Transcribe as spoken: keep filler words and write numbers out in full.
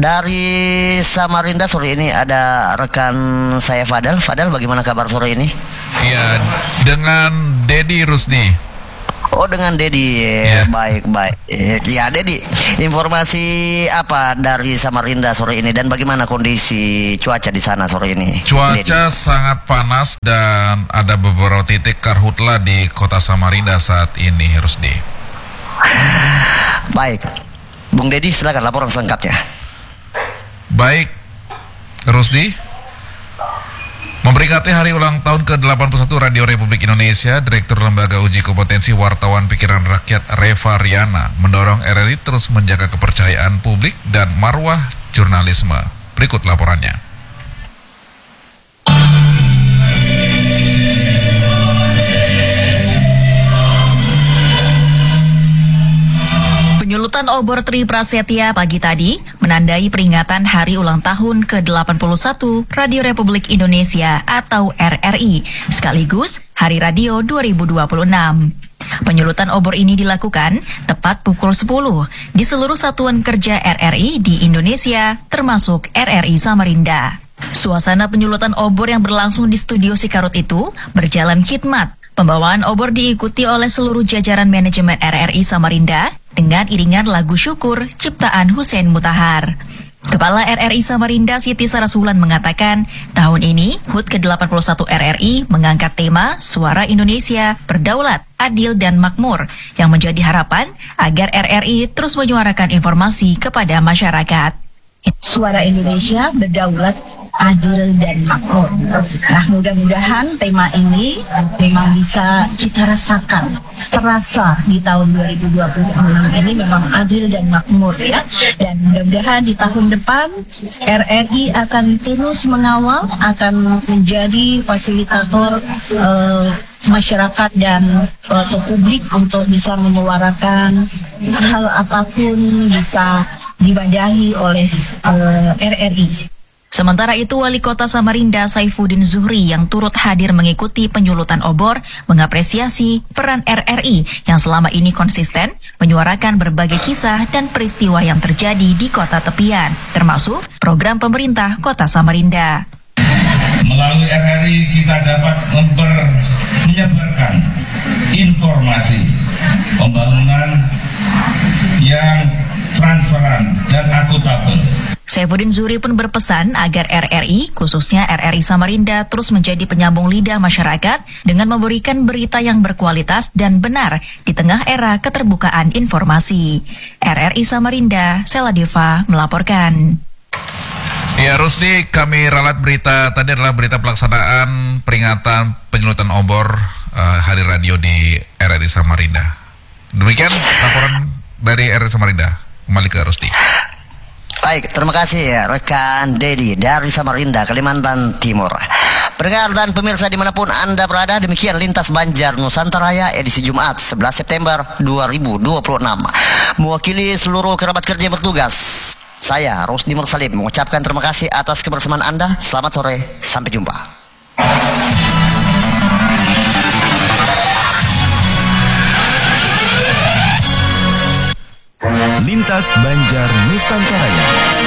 Dari Samarinda sore ini ada rekan saya Fadal. Fadal, bagaimana kabar sore ini? Iya, dengan Dedi Rusdi. Oh, dengan Dedi. Ya. Baik, baik. Ya, Dedi, informasi apa dari Samarinda sore ini dan bagaimana kondisi cuaca di sana sore ini? Cuaca Dedi? sangat panas dan ada beberapa titik karhutla di kota Samarinda saat ini, Rusdi. Baik. Bung Dedi, silakan laporan selengkapnya. Baik, Rusdi. Memperingati hari ulang tahun ke delapan puluh satu Radio Republik Indonesia, Direktur Lembaga Uji Kompetensi Wartawan Pikiran Rakyat Reva Riana mendorong R R I terus menjaga kepercayaan publik dan marwah jurnalisme. Berikut laporannya. Penyulutan obor Tri Prasetya pagi tadi menandai peringatan hari ulang tahun ke delapan puluh satu Radio Republik Indonesia atau R R I, sekaligus Hari Radio dua ribu dua puluh enam. Penyulutan obor ini dilakukan tepat pukul sepuluh di seluruh satuan kerja R R I di Indonesia, termasuk R R I Samarinda. Suasana penyulutan obor yang berlangsung di studio Sikarut itu berjalan khidmat. Pembawaan obor diikuti oleh seluruh jajaran manajemen R R I Samarinda dengan iringan lagu syukur ciptaan Hussein Mutahar. Kepala R R I Samarinda Siti Sarasulan mengatakan, tahun ini H U T ke delapan puluh satu R R I mengangkat tema Suara Indonesia, Berdaulat, Adil dan Makmur yang menjadi harapan agar R R I terus menyuarakan informasi kepada masyarakat. Suara Indonesia, Berdaulat, Adil dan Makmur. Nah, mudah-mudahan tema ini memang bisa kita rasakan, terasa di tahun dua ribu dua puluh enam ini memang adil dan makmur ya. Dan mudah-mudahan di tahun depan R R I akan terus mengawal, akan menjadi fasilitator uh, masyarakat dan atau publik untuk bisa menyuarakan hal apapun bisa diwadahi oleh uh, R R I. Sementara itu, Wali Kota Samarinda Saifuddin Zuhri yang turut hadir mengikuti penyulutan obor mengapresiasi peran R R I yang selama ini konsisten menyuarakan berbagai kisah dan peristiwa yang terjadi di kota tepian, termasuk program pemerintah Kota Samarinda. Melalui R R I kita dapat memper, menyebarkan informasi pembangunan yang transparan dan akuntabel. Saifuddin Zuhri pun berpesan agar R R I, khususnya R R I Samarinda, terus menjadi penyambung lidah masyarakat dengan memberikan berita yang berkualitas dan benar di tengah era keterbukaan informasi. R R I Samarinda, Sela Deva melaporkan. Ya, Rusdi, kami ralat berita tadi adalah berita pelaksanaan peringatan penyulutan obor uh, Hari Radio di R R I Samarinda. Demikian laporan dari R R I Samarinda. Kembali ke Rusdi. Baik, terima kasih ya rekan Dedi dari Samarinda, Kalimantan Timur. Pendengar dan pemirsa dimanapun Anda berada, demikian Lintas Banjar Nusantara edisi Jumat sebelas September dua ribu dua puluh enam. Mewakili seluruh kerabat kerja yang bertugas, saya Rusdi Mursalim mengucapkan terima kasih atas kebersamaan Anda. Selamat sore, sampai jumpa. Lintas Banjar Nusantara.